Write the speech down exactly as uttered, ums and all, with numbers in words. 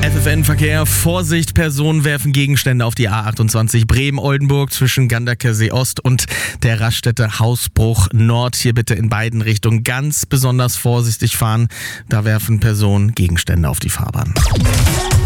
Live F N-Verkehr. Vorsicht, Personen werfen Gegenstände auf die A achtundzwanzig Bremen-Oldenburg zwischen Ganderkesee Ost und der Raststätte Hausbruch Nord. Hier bitte in beiden Richtungen ganz besonders vorsichtig fahren. Da werfen Personen Gegenstände auf die Fahrbahn.